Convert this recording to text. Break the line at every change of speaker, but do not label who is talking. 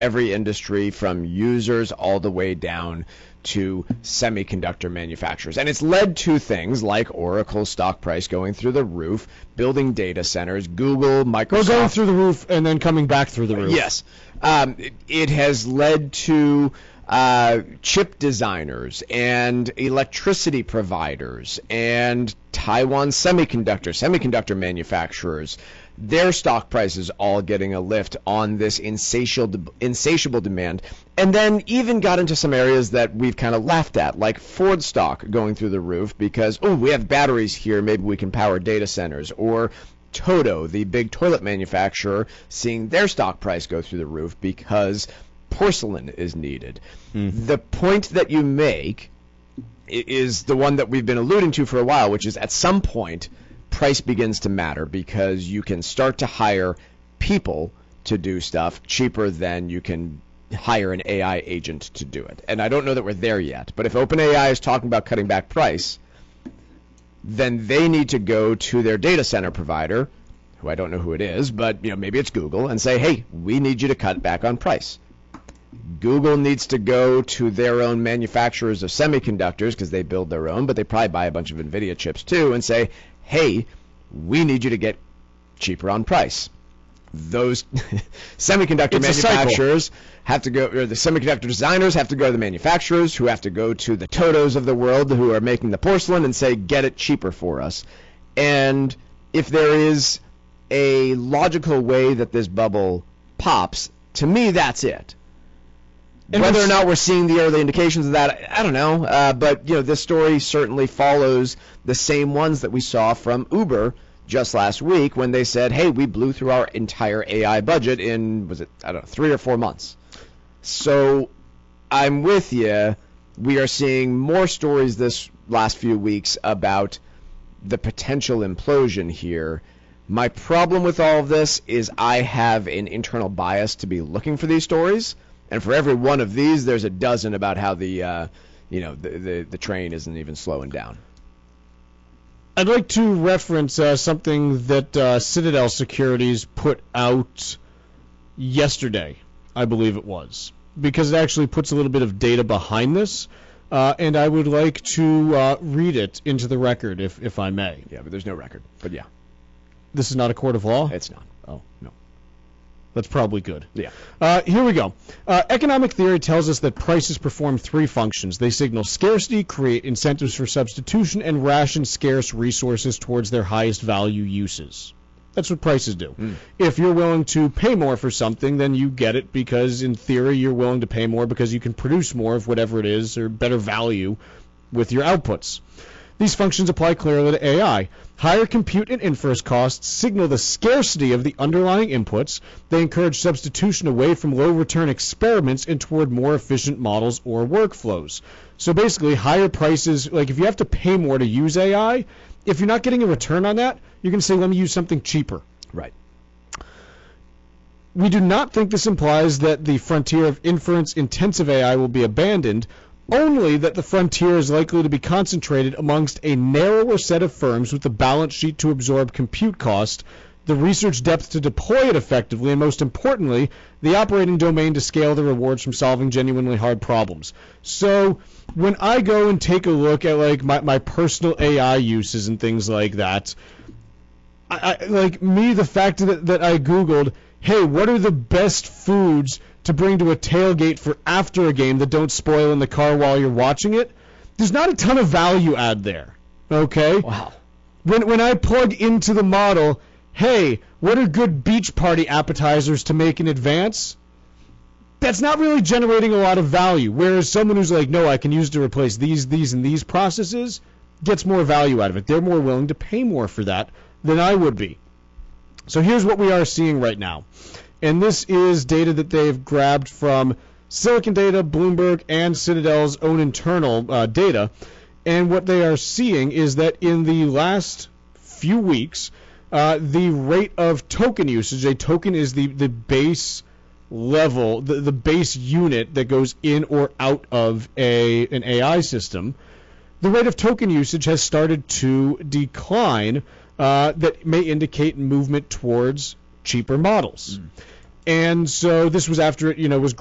every industry, from users all the way down to semiconductor manufacturers. And it's led to things like Oracle's stock price going through the roof, building data centers, Google, Microsoft.
Or going through the roof and then coming back through the roof.
Yes. It has led to chip designers and electricity providers and Taiwan semiconductor manufacturers, their stock prices all getting a lift on this insatiable demand. And then even got into some areas that we've kind of laughed at, like Ford stock going through the roof because, oh, we have batteries here, maybe we can power data centers. Or Toto, the big toilet manufacturer, seeing their stock price go through the roof because porcelain is needed. The point that you make is the one that we've been alluding to for a while, which is at some point price begins to matter because you can start to hire people to do stuff cheaper than you can hire an AI agent to do it. And I don't know that we're there yet, but if OpenAI is talking about cutting back price, then they need to go to their data center provider, who I don't know who it is, but maybe it's Google, and say, hey, we need you to cut back on price. Google needs to go to their own manufacturers of semiconductors because they build their own, but they probably buy a bunch of NVIDIA chips too, and say, hey, we need you to get cheaper on price. Those semiconductor manufacturers have to go, or the semiconductor designers have to go to the manufacturers, who have to go to the Totos of the world who are making the porcelain and say, get it cheaper for us. And if there is a logical way that this bubble pops, to me, that's it. And whether or not we're seeing the early indications of that, I don't know. But this story certainly follows the same ones that we saw from Uber just last week when they said, hey, we blew through our entire AI budget in, 3 or 4 months. So I'm with you. We are seeing more stories this last few weeks about the potential implosion here. My problem with all of this is I have an internal bias to be looking for these stories. And for every one of these, there's a dozen about how the train isn't even slowing down.
I'd like to reference something that Citadel Securities put out yesterday, I believe it was, because it actually puts a little bit of data behind this, and I would like to read it into the record, if I may.
Yeah, but there's no record. But yeah.
This is not a court of law?
It's not.
Oh.
No.
That's probably good.
Yeah.
Here we go. Economic theory tells us that prices perform 3 functions. They signal scarcity, create incentives for substitution, and ration scarce resources towards their highest value uses. That's what prices do. If you're willing to pay more for something, then you get it because, in theory, you're willing to pay more because you can produce more of whatever it is or better value with your outputs. These functions apply clearly to AI. Higher compute and inference costs signal the scarcity of the underlying inputs. They encourage substitution away from low-return experiments and toward more efficient models or workflows. So basically, higher prices, like if you have to pay more to use AI, if you're not getting a return on that, you're going to say, let me use something cheaper.
Right.
We do not think this implies that the frontier of inference-intensive AI will be abandoned, only that the frontier is likely to be concentrated amongst a narrower set of firms with the balance sheet to absorb compute cost, the research depth to deploy it effectively, and most importantly, the operating domain to scale the rewards from solving genuinely hard problems. So when I go and take a look at like my personal AI uses and things like that, the fact that I Googled, hey, what are the best foods to bring to a tailgate for after a game that don't spoil in the car while you're watching it, there's not a ton of value add there, okay?
Wow.
When I plug into the model, hey, what are good beach party appetizers to make in advance? That's not really generating a lot of value, whereas someone who's like, no, I can use to replace these, and these processes gets more value out of it. They're more willing to pay more for that than I would be. So here's what we are seeing right now. And this is data that they've grabbed from Silicon Data, Bloomberg, and Citadel's own internal data. And what they are seeing is that in the last few weeks, the rate of token usage, a token is the base level, the base unit that goes in or out of an AI system, the rate of token usage has started to decline. That may indicate movement towards cheaper models. And so this was after it, was